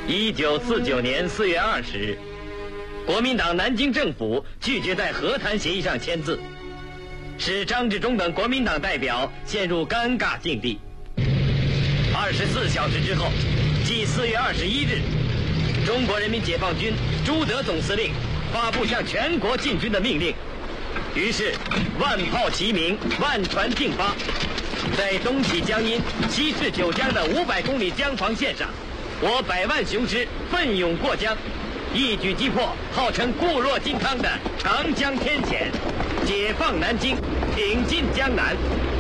1949年4月20日，国民党南京政府拒绝在和谈协议上签字，使张治中等国民党代表陷入尴尬境地。24小时之后，即4月21日，中国人民解放军朱德总司令发布向全国进军的命令。于是，万炮齐鸣，万船竞发，在东起江阴、西至九江的500公里江防线上，我100万雄师奋勇过江，一举击破号称固若金汤的长江天险，解放南京，挺进江南。